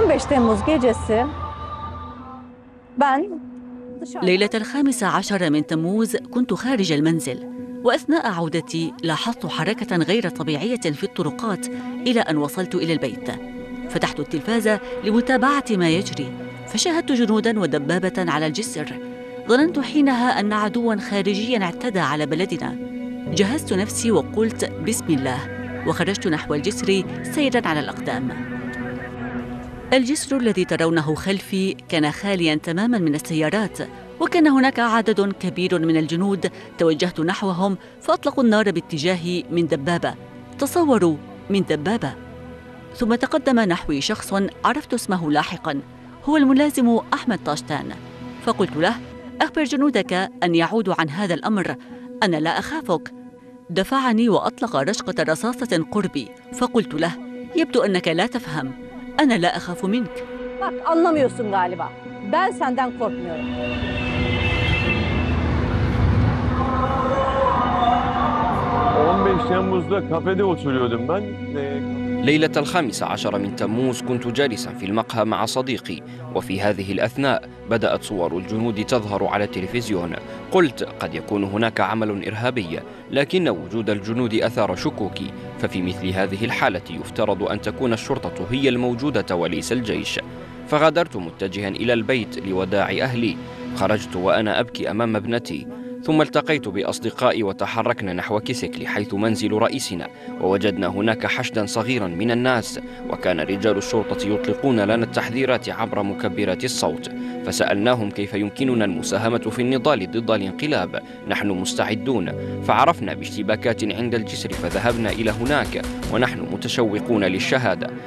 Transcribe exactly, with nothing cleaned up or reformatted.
on beş Temmuz gecesi ben ليلة الخامس عشر من تموز كنت خارج المنزل، وأثناء عودتي لاحظت حركة غير طبيعية في الطرقات إلى أن وصلت إلى البيت. فتحت التلفاز لمتابعة ما يجري، فشاهدت جنوداً ودبابة على الجسر. ظننت حينها أن عدواً خارجياً اعتدى على بلدنا. جهزت نفسي وقلت بسم الله، وخرجت نحو الجسر سيراً على الأقدام. الجسر الذي ترونه خلفي كان خالياً تماماً من السيارات، وكان هناك عدد كبير من الجنود. توجهت نحوهم فأطلقوا النار باتجاهي من دبابة. تصوروا، من دبابة. ثم تقدم نحوي شخص عرفت اسمه لاحقاً، هو الملازم أحمد طاشتان. فقلت له: أخبر جنودك أن يعودوا عن هذا الأمر، أنا لا أخافك. دفعني وأطلق رشقة رصاصة قربي، فقلت له: يبدو أنك لا تفهم، أنا لا أخاف منك. bak anlamıyorsun galiba. Ben senden korkmuyorum. on beş Temmuz'da kafede oturuyordum ben. ليلة الخامس عشر من تموز كنت جالسا في المقهى مع صديقي، وفي هذه الأثناء بدأت صور الجنود تظهر على التلفزيون. قلت قد يكون هناك عمل إرهابي، لكن وجود الجنود أثار شكوكي، ففي مثل هذه الحالة يفترض أن تكون الشرطة هي الموجودة وليس الجيش. فغادرت متجها إلى البيت لوداع أهلي. خرجت وأنا أبكي أمام ابنتي، ثم التقيت بأصدقائي وتحركنا نحو كيسكلي حيث منزل رئيسنا، ووجدنا هناك حشدا صغيرا من الناس، وكان رجال الشرطة يطلقون لنا التحذيرات عبر مكبرات الصوت. فسألناهم كيف يمكننا المساهمة في النضال ضد الانقلاب، نحن مستعدون. فعرفنا باشتباكات عند الجسر فذهبنا إلى هناك ونحن متشوقون للشهادة.